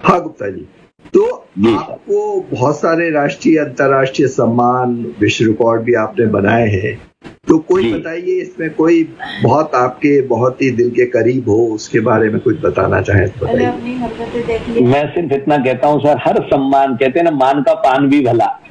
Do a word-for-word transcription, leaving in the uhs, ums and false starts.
हाँ गुप्ता जी, तो आपको बहुत सारे राष्ट्रीय अंतर्राष्ट्रीय सम्मान, विश्व रिकॉर्ड भी आपने बनाए हैं, तो कोई बताइए इसमें कोई बहुत आपके बहुत ही दिल के करीब हो, उसके बारे में कुछ बताना चाहें तो बताइए। मैं सिर्फ इतना कहता हूँ सर, हर सम्मान, कहते हैं ना, मान का पान भी भला,